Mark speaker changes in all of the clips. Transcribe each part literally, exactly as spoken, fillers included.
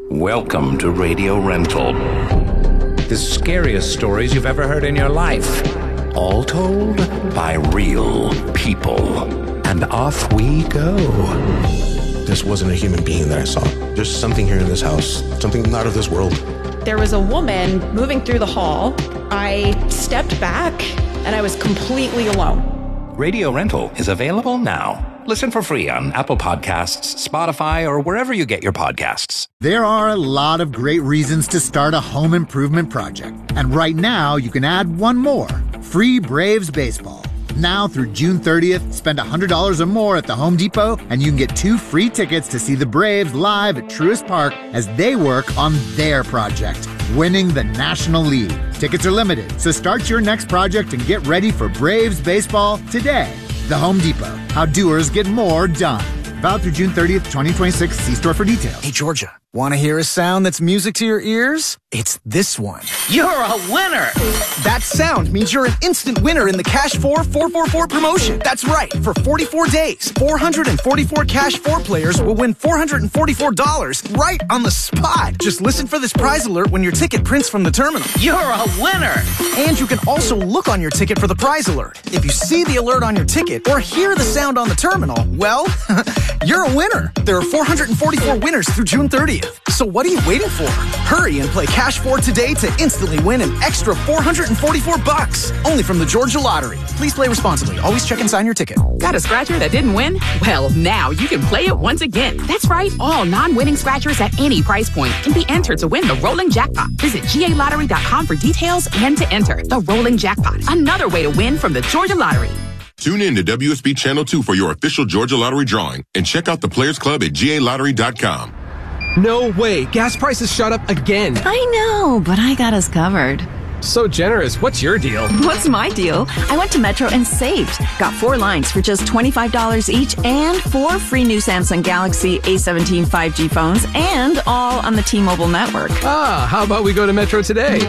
Speaker 1: Welcome to Radio Rental. The scariest stories you've ever heard in your life. All told by real people. And off we go.
Speaker 2: This wasn't a human being that I saw. There's something here in this house. Something not of this world.
Speaker 3: There was a woman moving through the hall. I stepped back and I was completely alone.
Speaker 1: Radio Rental is available now. Listen for free on Apple Podcasts, Spotify, or wherever you get your podcasts.
Speaker 4: There are a lot of great reasons to start a home improvement project. And right now, you can add one more. Free Braves baseball. Now through June thirtieth, spend one hundred dollars or more at the Home Depot, and you can get two free tickets to see the Braves live at Truist Park as they work on their project, winning the National League. Tickets are limited, so start your next project and get ready for Braves baseball today. The Home Depot. How doers get more done. Valid through June thirtieth, twenty twenty-six. See store for details.
Speaker 5: Hey, Georgia, want to hear a sound that's music to your ears? It's this one.
Speaker 6: You're a winner!
Speaker 5: That sound means you're an instant winner in the Cash four four four four promotion. That's right. For forty-four days, four hundred forty-four Cash four players will win four hundred forty-four dollars right on the spot. Just listen for this prize alert when your ticket prints from the terminal.
Speaker 6: You're a winner!
Speaker 5: And you can also look on your ticket for the prize alert. If you see the alert on your ticket or hear the sound on the terminal, well, you're a winner. There are four hundred forty-four winners through June thirtieth. So what are you waiting for? Hurry and play Cash four today to instantly win an extra four hundred forty-four bucks. Only from the Georgia Lottery. Please play responsibly. Always check and sign your ticket.
Speaker 7: Got a scratcher that didn't win? Well, now you can play it once again. That's right. All non-winning scratchers at any price point can be entered to win the Rolling Jackpot. Visit G A lottery dot com for details and to enter the Rolling Jackpot. Another way to win from the Georgia Lottery.
Speaker 8: Tune in to W S B Channel two for your official Georgia Lottery drawing and check out the Players Club at G A lottery dot com.
Speaker 9: No way. Gas prices shot up again.
Speaker 10: I know, but I got us covered.
Speaker 9: So generous. What's your deal?
Speaker 10: What's my deal? I went to Metro and saved. Got four lines for just twenty-five dollars each and four free new Samsung Galaxy A seventeen five G phones and all on the T-Mobile network.
Speaker 9: Ah, how about we go to Metro today?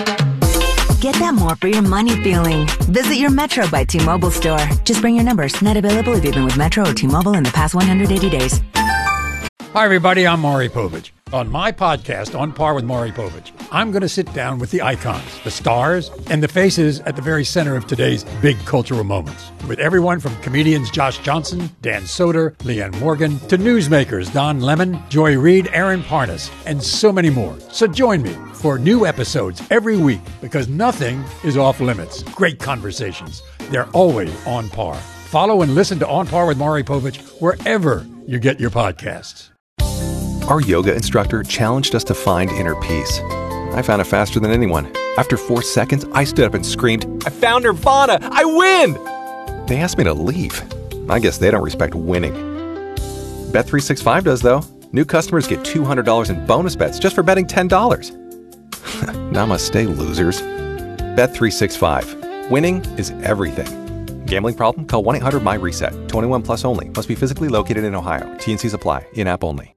Speaker 11: Get that more for your money feeling. Visit your Metro by T-Mobile store. Just bring your numbers. Net available if you've been with Metro or T-Mobile in the past one hundred eighty days.
Speaker 12: Hi, everybody. I'm Maury Povich. On my podcast, On Par with Maury Povich, I'm going to sit down with the icons, the stars, and the faces at the very center of today's big cultural moments. With everyone from comedians Josh Johnson, Dan Soder, Leanne Morgan, to newsmakers Don Lemon, Joy Reid, Aaron Parnas, and so many more. So join me for new episodes every week because nothing is off limits. Great conversations. They're always on par. Follow and listen to On Par with Maury Povich wherever you get your podcasts.
Speaker 13: Our yoga instructor challenged us to find inner peace. I found it faster than anyone. After four seconds, I stood up and screamed, "I found Nirvana! I win!" They asked me to leave. I guess they don't respect winning. Bet three sixty-five does, though. New customers get two hundred dollars in bonus bets just for betting ten dollars. Namaste, losers. Bet three sixty-five. Winning is everything. Gambling problem? Call one eight hundred my reset. twenty-one plus only. Must be physically located in Ohio. T and Cs apply. In-app only.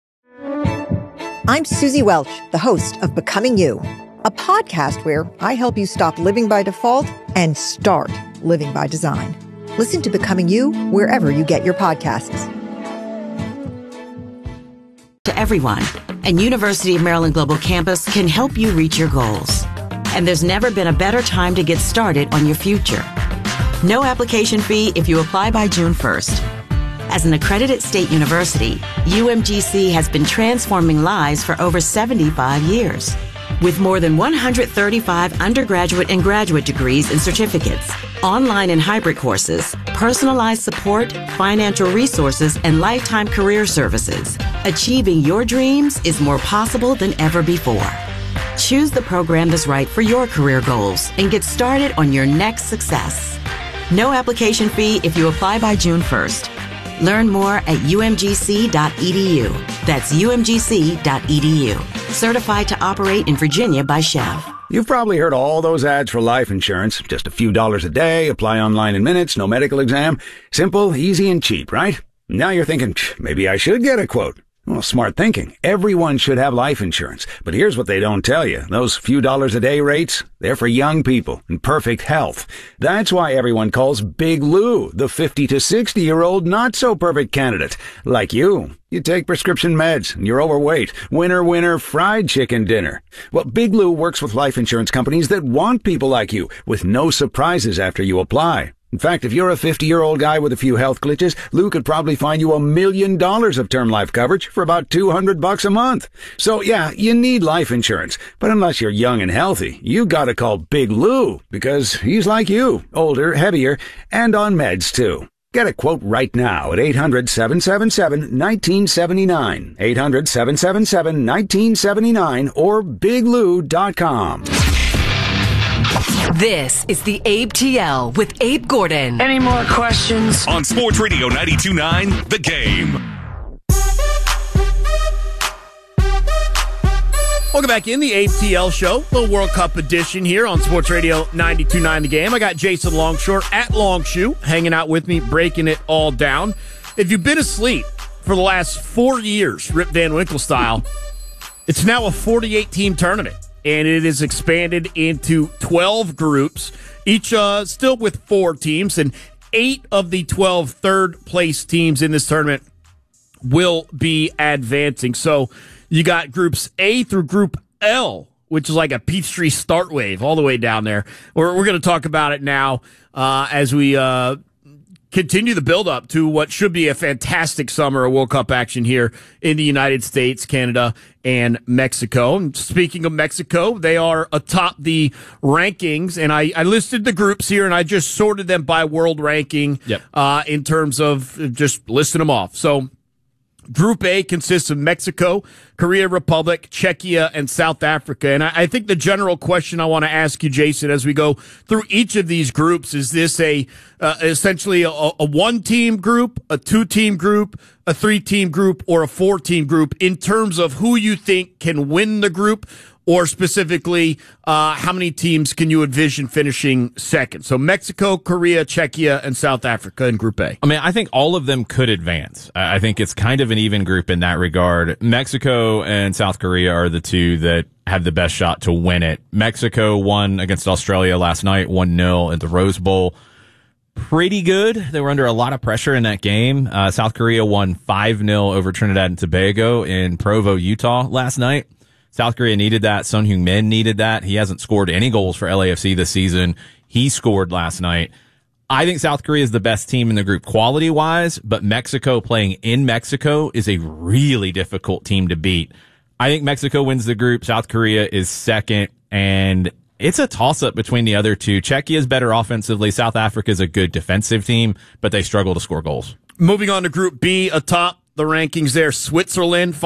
Speaker 14: I'm Susie Welch, the host of Becoming You, a podcast where I help you stop living by default and start living by design. Listen to Becoming You wherever you get your podcasts.
Speaker 15: To everyone, and University of Maryland Global Campus can help you reach your goals. And there's never been a better time to get started on your future. No application fee if you apply by June first. As an accredited state university, U M G C has been transforming lives for over seventy-five years. With more than one hundred thirty-five undergraduate and graduate degrees and certificates, online and hybrid courses, personalized support, financial resources, and lifetime career services, achieving your dreams is more possible than ever before. Choose the program that's right for your career goals and get started on your next success. No application fee if you apply by June first. Learn more at U M G C dot E D U. That's U M G C dot E D U. Certified to operate in Virginia by Chev.
Speaker 16: You've probably heard all those ads for life insurance. Just a few dollars a day, apply online in minutes, no medical exam. Simple, easy, and cheap, right? Now you're thinking, maybe I should get a quote. Well, smart thinking. Everyone should have life insurance. But here's what they don't tell you. Those few dollars a day rates, they're for young people in perfect health. That's why everyone calls Big Lou the fifty to sixty-year-old not-so-perfect candidate. Like you. You take prescription meds, and you're overweight. Winner, winner, fried chicken dinner. Well, Big Lou works with life insurance companies that want people like you, with no surprises after you apply. In fact, if you're a fifty-year-old guy with a few health glitches, Lou could probably find you a million dollars of term life coverage for about two hundred bucks a month. So yeah, you need life insurance. But unless you're young and healthy, you gotta call Big Lou, because he's like you, older, heavier, and on meds too. Get a quote right now at eight hundred, seven seven seven, one nine seven nine, eight hundred, seven seven seven, one nine seven nine, or big lou dot com.
Speaker 17: This is the Abe T L with Abe Gordon.
Speaker 6: Any more questions?
Speaker 18: On Sports Radio ninety-two point nine, The Game.
Speaker 19: Welcome back in the A T L show, the World Cup edition here on Sports Radio ninety-two point nine The Game. I got Jason Longshore at Longshoe hanging out with me, breaking it all down. If you've been asleep for the last four years, Rip Van Winkle style, it's now a forty-eight team tournament, and it is expanded into twelve groups, each uh, still with four teams, and eight of the twelve third-place teams in this tournament will be advancing. So you got groups A through group L, which is like a Peachtree start wave all the way down there. We're, we're going to talk about it now uh, as we uh, continue the build-up to what should be a fantastic summer of World Cup action here in the United States, Canada, and Mexico. And speaking of Mexico, they are atop the rankings, and I, I listed the groups here, and I just sorted them by world ranking
Speaker 20: yep.
Speaker 19: uh, in terms of just listing them off. So Group A consists of Mexico, Korea Republic, Czechia, and South Africa. And I, I think the general question I want to ask you, Jason, as we go through each of these groups, is this a uh, essentially a, a one-team group, a two-team group, a three-team group, or a four-team group in terms of who you think can win the group? Or specifically, uh, how many teams can you envision finishing second? So Mexico, Korea, Czechia, and South Africa in Group A.
Speaker 20: I mean, I think all of them could advance. I think it's kind of an even group in that regard. Mexico and South Korea are the two that have the best shot to win it. Mexico won against Australia last night, one nil at the Rose Bowl. Pretty good. They were under a lot of pressure in that game. Uh, South Korea won five nil over Trinidad and Tobago in Provo, Utah last night. South Korea needed that. Son Heung-min needed that. He hasn't scored any goals for L A F C this season. He scored last night. I think South Korea is the best team in the group quality-wise, but Mexico playing in Mexico is a really difficult team to beat. I think Mexico wins the group. South Korea is second, and it's a toss-up between the other two. Czechia is better offensively. South Africa is a good defensive team, but they struggle to score goals.
Speaker 19: Moving on to Group B, atop the rankings there, Switzerland